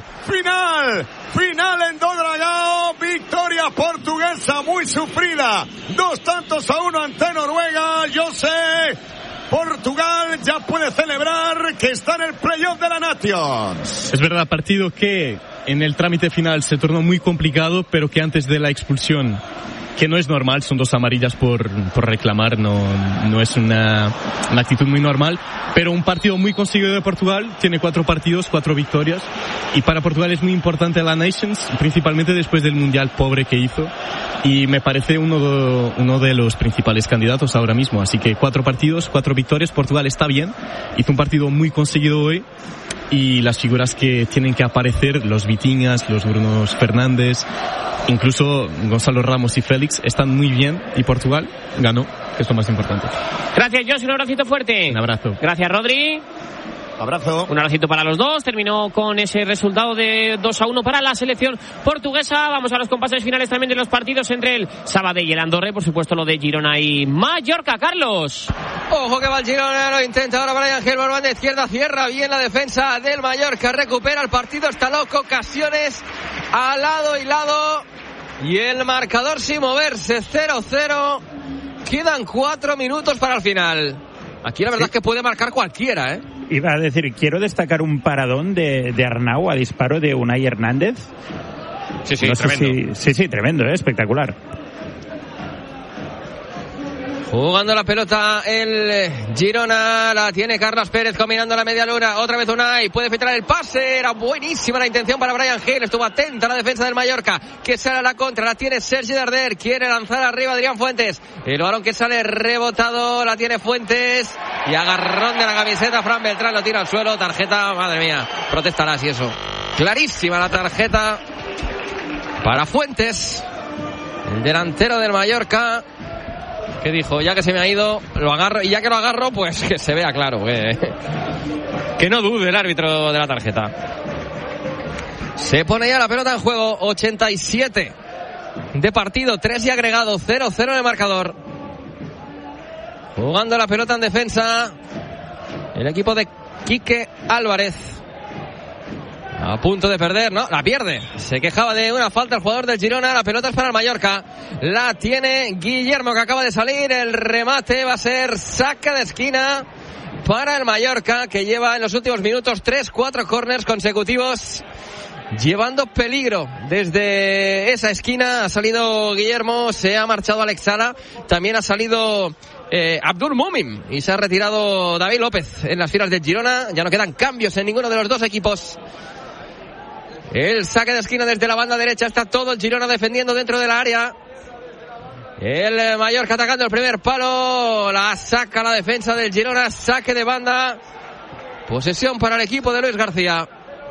en Dodragao. Victoria portuguesa muy sufrida. 2-1 ante Noruega. Yo sé, Portugal ya puede celebrar que está en el playoff de la Nations. Es verdad, partido que en el trámite final se tornó muy complicado, pero que antes de la expulsión, que no es normal, son 2 amarillas por reclamar, no es una actitud muy normal, pero un partido muy conseguido de Portugal. Tiene 4 partidos, 4 victorias, y para Portugal es muy importante la Nations, principalmente después del Mundial pobre que hizo, y me parece uno de los principales candidatos ahora mismo. Así que 4 partidos, 4 victorias. Portugal está bien, hizo un partido muy conseguido hoy, y las figuras que tienen que aparecer, los Vitinhas, los Bruno Fernández, incluso Gonzalo Ramos y Félix, están muy bien, y Portugal ganó, que es lo más importante. Gracias, Josh, un abracito fuerte. Un abrazo. Gracias, Rodri. Abrazo. Un abracito para los dos. Terminó con ese resultado de 2-1 para la selección portuguesa. Vamos a los compases finales también de los partidos entre el Sabadell y el Andorra. Por supuesto, lo de Girona y Mallorca. Carlos. Ojo que va el Girona, lo intenta ahora Brian Gil, balón de izquierda, cierra bien la defensa del Mallorca, recupera el partido, está loco, ocasiones a lado y lado, y el marcador sin moverse, 0-0. Quedan 4 minutos para el final. Aquí la verdad es que puede marcar cualquiera, ¿eh? Iba a decir, quiero destacar un paradón de Arnau a disparo de Unai Hernández. Sí, tremendo. Sí, tremendo, espectacular. Jugando la pelota el Girona, la tiene Carlos Pérez combinando la media luna, otra vez Unai, puede filtrar el pase, era buenísima la intención para Brian Gil, estuvo atenta la defensa del Mallorca, que sale a la contra, la tiene Sergi Darder, quiere lanzar arriba Adrián Fuentes, el balón que sale rebotado, la tiene Fuentes, y agarrón de la camiseta, Fran Beltrán lo tira al suelo, tarjeta, madre mía, protestará si eso, clarísima la tarjeta para Fuentes, el delantero del Mallorca, que dijo, ya que se me ha ido, lo agarro, y ya que lo agarro, pues que se vea claro, que no dude el árbitro de la tarjeta. Se pone ya la pelota en juego, 87 de partido, 3 y agregado, 0-0 en el marcador. Jugando la pelota en defensa, el equipo de Quique Álvarez. A punto de perder, no, la pierde. Se quejaba de una falta el jugador del Girona. La pelota es para el Mallorca. La tiene Guillermo, que acaba de salir. El remate va a ser saque de esquina para el Mallorca, que lleva en los últimos minutos 3-4 corners consecutivos, llevando peligro desde esa esquina. Ha salido Guillermo, se ha marchado Alex Sala. También ha salido Abdul Mumin y se ha retirado David López en las filas del Girona. Ya no quedan cambios en ninguno de los dos equipos. El saque de esquina desde la banda derecha, está todo el Girona defendiendo dentro de la área. El Mallorca atacando el primer palo, la saca la defensa del Girona, saque de banda, posesión para el equipo de Luis García.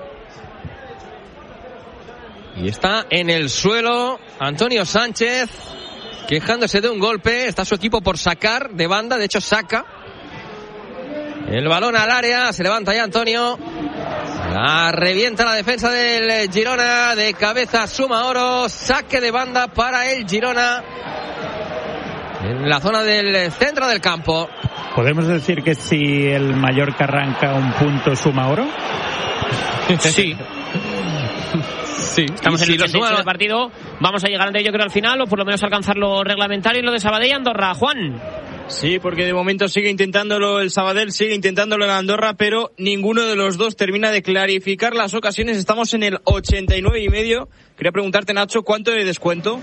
Y está en el suelo Antonio Sánchez, quejándose de un golpe. Está su equipo por sacar de banda, de hecho saca el balón al área, se levanta ya Antonio. La revienta la defensa del Girona, de cabeza suma oro, saque de banda para el Girona en la zona del centro del campo. ¿Podemos decir que si el Mallorca arranca un punto suma oro? Sí. Sí, estamos en el 88 del partido. Vamos a llegar antes, yo creo, al final, o por lo menos alcanzar lo reglamentario en lo de Sabadell y Andorra. Juan. Sí, porque de momento sigue intentándolo el Sabadell, sigue intentándolo el Andorra, pero ninguno de los dos termina de clarificar las ocasiones. Estamos en el 89,5. Quería preguntarte, Nacho, ¿cuánto de descuento?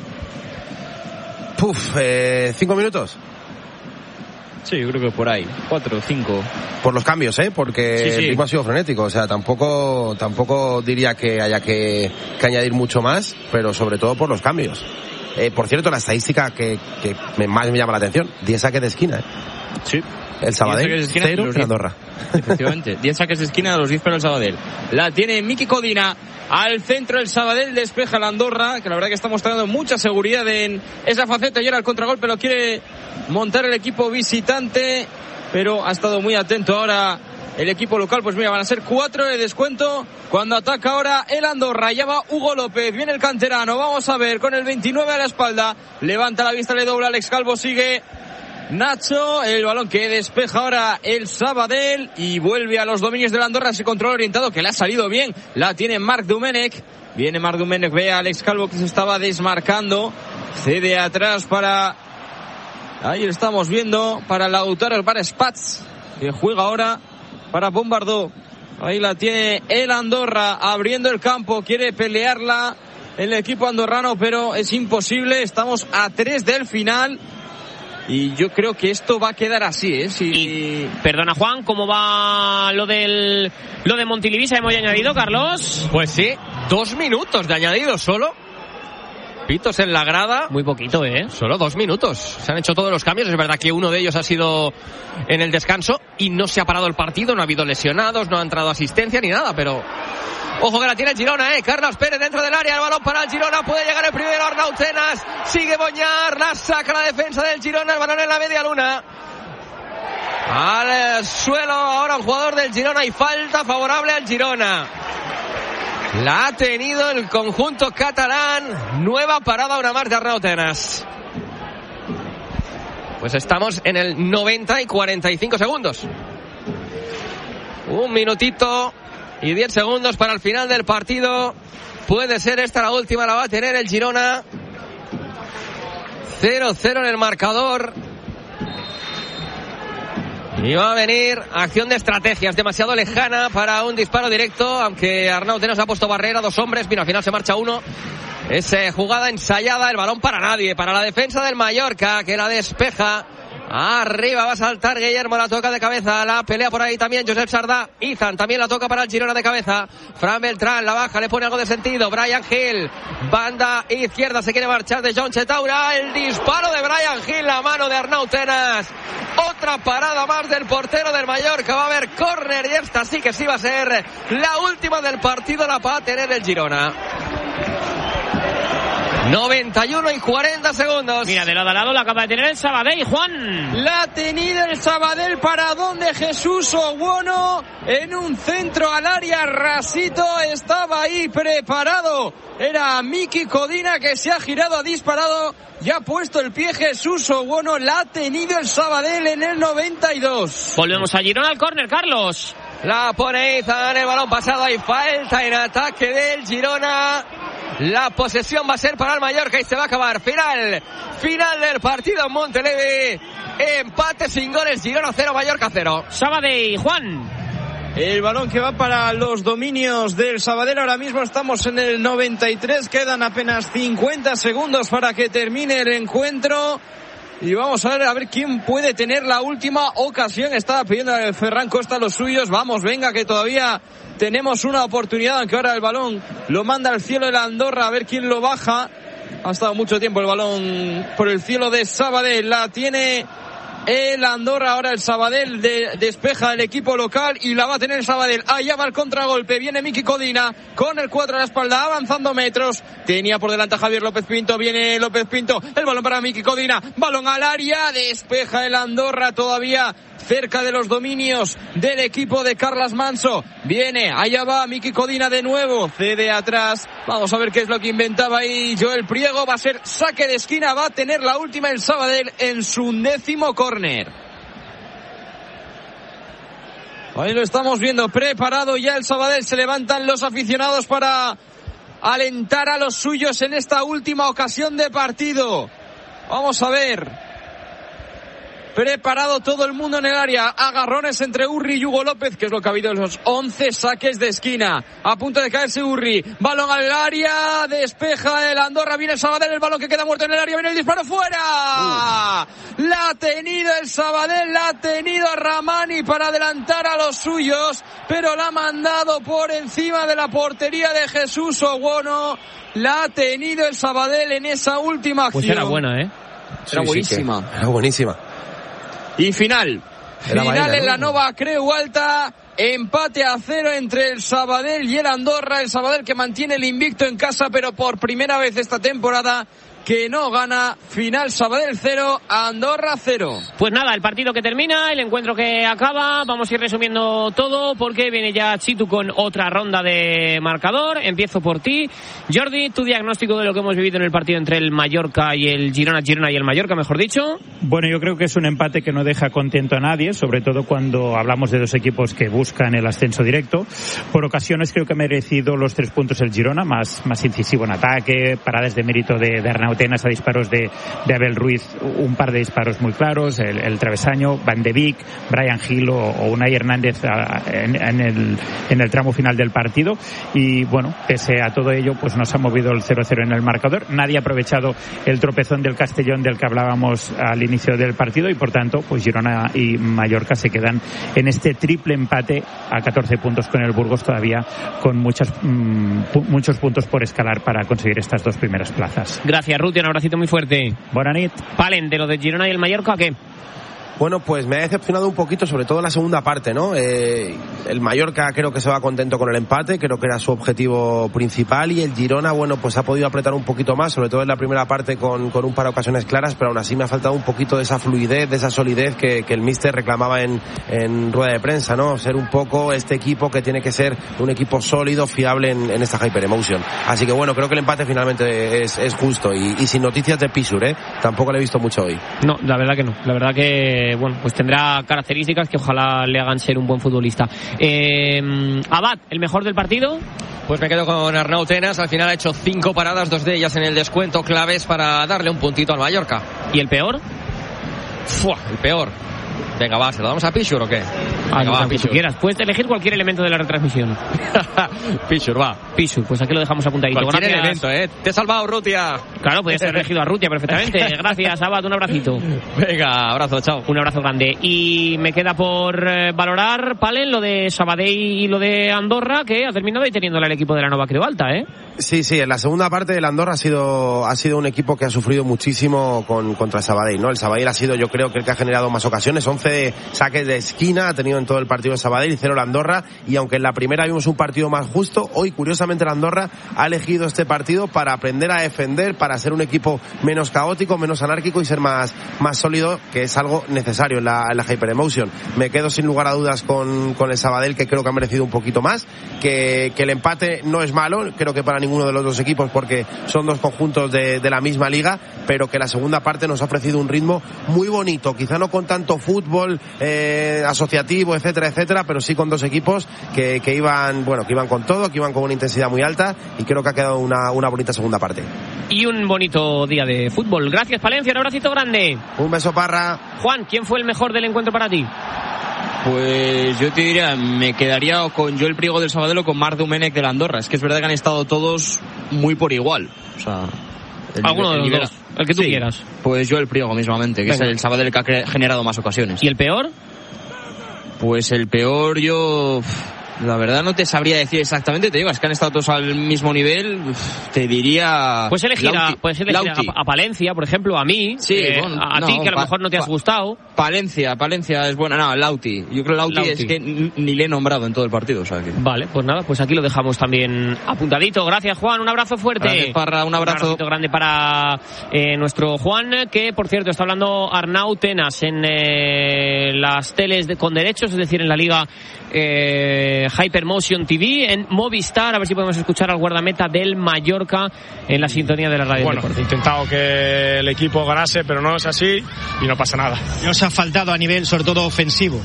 5 minutos. Sí, yo creo que por ahí, 4 o 5. Por los cambios, porque sí. el ritmo ha sido frenético. O sea, tampoco diría que haya que añadir mucho más, pero sobre todo por los cambios. Por cierto, la estadística que más me llama la atención, 10 saques de esquina. Sí. El Sabadell, 0 en Andorra. Efectivamente, 10 saques de esquina, los 10 para el Sabadell. La tiene Miki Codina al centro, el Sabadell despeja la Andorra, que la verdad que está mostrando mucha seguridad en esa faceta. Y ahora el contragolpe lo quiere montar el equipo visitante, pero ha estado muy atento ahora el equipo local. Pues mira, van a ser 4 de descuento cuando ataca ahora el Andorra. Ya va Hugo López, viene el canterano, vamos a ver, con el 29 a la espalda, levanta la vista, le dobla Alex Calvo, sigue Nacho, el balón que despeja ahora el Sabadell y vuelve a los dominios del Andorra. Ese control orientado que le ha salido bien, la tiene Marc Domènech. Viene Marc Domènech, ve a Alex Calvo que se estaba desmarcando, cede atrás para, ahí lo estamos viendo, para Lautaro, para Spatz, que juega ahora para Bombardó. Ahí la tiene el Andorra abriendo el campo, quiere pelearla el equipo andorrano, pero es imposible. Estamos a 3 del final y yo creo que esto va a quedar así, Y, perdona, Juan, ¿cómo va lo de Montilivi? ¿Hemos añadido, Carlos? Pues sí, 2 minutos de añadido solo. Pitos en la grada. Muy poquito, Solo 2 minutos. Se han hecho todos los cambios. Es verdad que uno de ellos ha sido en el descanso y no se ha parado el partido. No ha habido lesionados, no ha entrado asistencia ni nada, pero ojo que la tiene el Girona, Carlos Pérez dentro del área. El balón para el Girona. Puede llegar el primero. Arnau Tenas. Sigue Boñar. La saca la defensa del Girona. El balón en la media luna. Al suelo ahora un jugador del Girona y falta favorable al Girona. La ha tenido el conjunto catalán. Nueva parada, una más de Arnau Tenas. Pues estamos en el 90 y 45 segundos. 1 minutito y 10 segundos para el final del partido. Puede ser esta la última, la va a tener el Girona. 0-0 en el marcador. Y va a venir acción de estrategias demasiado lejana para un disparo directo, aunque Arnau Tenas ha puesto barrera, 2 hombres, mira, al final se marcha uno. Es jugada ensayada, el balón para nadie, para la defensa del Mallorca, que la despeja. Arriba va a saltar Guillermo, la toca de cabeza, la pelea por ahí también Josep Sardá. Izan también la toca para el Girona de cabeza. Fran Beltrán la baja, le pone algo de sentido. Brian Hill, banda izquierda, se quiere marchar de John Chetaura. El disparo de Brian Hill, la mano de Arnau Tenas. Otra parada más del portero del Mallorca. Va a haber córner y esta sí que sí va a ser la última del partido, la va a tener el Girona. 91 y 40 segundos. Mira, de lado a lado la acaba de tener el Sabadell, Juan. La ha tenido el Sabadell, para donde Jesús Owono en un centro al área. Rasito estaba ahí preparado. Era Miki Codina que se ha girado, ha disparado y ha puesto el pie Jesús Owono. La ha tenido el Sabadell en el 92. Volvemos a Girona al córner, Carlos. La pone Izan, el balón pasado, hay falta en ataque del Girona. La posesión va a ser para el Mallorca y se va a acabar. Final del partido en Montelevi. Empate sin goles, Girona 0, Mallorca 0. Sabadell, Juan. El balón que va para los dominios del Sabadell. Ahora mismo estamos en el 93. Quedan apenas 50 segundos para que termine el encuentro. Y vamos a ver quién puede tener la última ocasión. Estaba pidiendo a Ferran Costa los suyos. Vamos, venga, que todavía tenemos una oportunidad, aunque ahora el balón lo manda al cielo de la Andorra. A ver quién lo baja. Ha estado mucho tiempo el balón por el cielo de Sabadell. La tiene el Andorra, ahora el Sabadell despeja el equipo local y la va a tener el Sabadell. Allá va el contragolpe, viene Miki Codina con el 4 a la espalda, avanzando metros. Tenía por delante a Javier López Pinto, viene López Pinto, el balón para Miki Codina, balón al área, despeja el Andorra todavía cerca de los dominios del equipo de Carlas Manso. Viene, allá va Miki Codina de nuevo, cede atrás. Vamos a ver qué es lo que inventaba ahí Joel Priego. Va a ser saque de esquina, va a tener la última el Sabadell en su 10º córner. Ahí lo estamos viendo, preparado ya el Sabadell. Se levantan los aficionados para alentar a los suyos en esta última ocasión de partido. Vamos a ver. preparado todo el mundo en el área, agarrones entre Urri y Hugo López, que es lo que ha habido en los 11 saques de esquina. A punto de caerse Urri, balón al área, despeja el Andorra, viene el Sabadell, el balón que queda muerto en el área, viene el disparo fuera. La ha tenido el Sabadell, la ha tenido Ramani para adelantar a los suyos, pero la ha mandado por encima de la portería de Jesús Owono. La ha tenido el Sabadell en esa última acción. Pues era buena, ¿eh? Era buenísima. Era buenísima. Y final en la Nova Creu Alta, empate a 0 entre el Sabadell y el Andorra. El Sabadell que mantiene el invicto en casa, pero por primera vez esta temporada que no gana. Final Sabadell 0, Andorra 0. Pues nada, el partido que termina, el encuentro que acaba, vamos a ir resumiendo todo porque viene ya Chitu con otra ronda de marcador. Empiezo por ti, Jordi, tu diagnóstico de lo que hemos vivido en el partido entre el Mallorca y el Girona y el Mallorca, mejor dicho. Bueno, yo creo que es un empate que no deja contento a nadie, sobre todo cuando hablamos de dos equipos que buscan el ascenso directo. Por ocasiones creo que ha merecido los 3 puntos el Girona, más incisivo en ataque, paradas de mérito de Arnau Tenas a disparos de Abel Ruiz, un par de disparos muy claros, el travesaño, Van de Beek, Brian Hill o Unai Hernández en el tramo final del partido. Y bueno, pese a todo ello, pues nos ha movido el 0-0 en el marcador. Nadie ha aprovechado el tropezón del Castellón del que hablábamos al inicio del partido y por tanto, pues Girona y Mallorca se quedan en este triple empate a 14 puntos con el Burgos, todavía con muchos puntos por escalar para conseguir estas 2 primeras plazas. Gracias, Ruti, un abracito muy fuerte. Buena nit. Palen, de lo de Girona y el Mallorca, ¿qué? Bueno, pues me ha decepcionado un poquito, sobre todo en la segunda parte, ¿no? El Mallorca creo que se va contento con el empate, creo que era su objetivo principal, y el Girona, bueno, pues ha podido apretar un poquito más, sobre todo en la primera parte con un par de ocasiones claras, pero aún así me ha faltado un poquito de esa fluidez, de esa solidez que el míster reclamaba en rueda de prensa, ¿no? Ser un poco este equipo que tiene que ser un equipo sólido, fiable en esta Hyper Emotion. Así que bueno, creo que el empate finalmente es justo y sin noticias de Pisur, tampoco le he visto mucho hoy. No, la verdad que no, la verdad que bueno, pues tendrá características que ojalá le hagan ser un buen futbolista. Abad, ¿el mejor del partido? Pues me quedo con Arnau Tenas, al final ha hecho 5 paradas, 2 de ellas en el descuento, claves para darle un puntito al Mallorca. ¿Y el peor? El peor. Venga, va, ¿se lo damos a Pichur o qué? Venga, va, Pichur. Si quieras, puedes elegir cualquier elemento de la retransmisión. Pichur, va. Pichur, pues aquí lo dejamos apuntadito. Cualquier elemento, Te he salvado, Rutia. Claro, puedes haber elegido a Rutia perfectamente. Gracias, Abad, un abracito. Venga, abrazo, chao. Un abrazo grande. Y me queda por valorar, Palen, lo de Sabadell y lo de Andorra, que ha terminado ahí teniéndole al equipo de la Nova Creu Alta, Sí, en la segunda parte el Andorra ha sido un equipo que ha sufrido muchísimo contra Sabadell, ¿no? El Sabadell ha sido, yo creo, que el que ha generado más ocasiones, 11 saques de esquina ha tenido en todo el partido de Sabadell y 0 el Andorra, y aunque en la primera vimos un partido más justo, hoy curiosamente el Andorra ha elegido este partido para aprender a defender, para ser un equipo menos caótico, menos anárquico y ser más sólido, que es algo necesario en la Hyper Emotion. Me quedo sin lugar a dudas con el Sabadell, que creo que ha merecido un poquito más, que el empate no es malo, creo que para ninguno de los dos equipos, porque son dos conjuntos de la misma liga, pero que la segunda parte nos ha ofrecido un ritmo muy bonito, quizá no con tanto fútbol asociativo, etcétera, pero sí con dos equipos que iban con todo, que iban con una intensidad muy alta, y creo que ha quedado una bonita segunda parte. Y un bonito día de fútbol. Gracias, Palencia, un abracito grande. Un beso, Parra. Juan, ¿quién fue el mejor del encuentro para ti? Pues yo te diría, me quedaría con Joel Priego del Sabadell o con Marc Domènech del Andorra. Es que es verdad que han estado todos muy por igual. O sea, alguno de los dos, el que tú quieras. Pues Joel Priego mismamente, que Venga. Es el Sabadell que ha generado más ocasiones. ¿Y el peor? Pues el peor la verdad no te sabría decir exactamente, te digo, es que han estado todos al mismo nivel, te diría... Puedes elegir a Palencia, por ejemplo, a mí, a ti, que a lo mejor no te has gustado. Palencia es buena, Lauti. Yo creo que Lauti es que ni le he nombrado en todo el partido, o sea que... Vale, pues nada, pues aquí lo dejamos también apuntadito. Gracias, Juan, un abrazo fuerte. Gracias, Parra, un abrazo grande para nuestro Juan, que por cierto está hablando Arnau Tenas en las teles con derechos, es decir, en la liga Hypermotion TV, en Movistar, a ver si podemos escuchar al guardameta del Mallorca en la sintonía de la radio. Bueno, he intentado que el equipo ganase, pero no es así y no pasa nada. ¿Qué os ha faltado a nivel, sobre todo, ofensivo?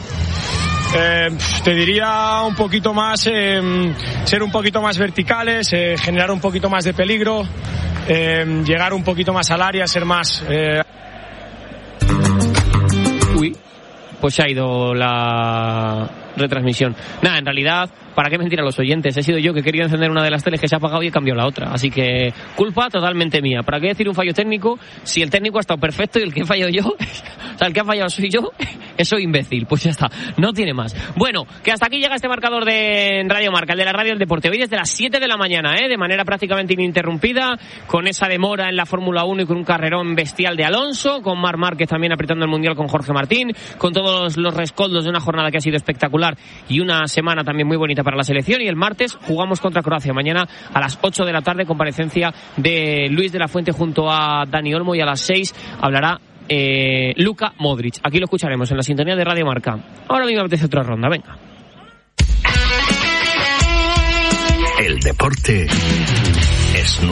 Te diría un poquito más, ser un poquito más verticales, generar un poquito más de peligro, llegar un poquito más al área, ser más... pues se ha ido la retransmisión. Nada, en realidad, ¿para qué mentir a los oyentes? He sido yo que quería encender una de las teles que se ha apagado y he cambiado la otra. Así que culpa totalmente mía. ¿Para qué decir un fallo técnico si el técnico ha estado perfecto y el que he fallado yo, o sea, el que ha fallado soy yo, soy imbécil? Pues ya está, no tiene más. Bueno, que hasta aquí llega este marcador de Radio Marca, el de la Radio del Deporte. Hoy desde las 7 de la mañana, de manera prácticamente ininterrumpida, con esa demora en la Fórmula 1 y con un carrerón bestial de Alonso, con Marc Márquez también apretando el Mundial con Jorge Martín, con todos los rescoldos de una jornada que ha sido espectacular y una semana también muy bonita para la selección. Y el martes jugamos contra Croacia. Mañana a las 8 de la tarde, comparecencia de Luis de la Fuente junto a Dani Olmo, y a las 6 hablará Luka Modric. Aquí lo escucharemos en la sintonía de Radio Marca. Ahora mismo me apetece otra ronda, venga. El deporte es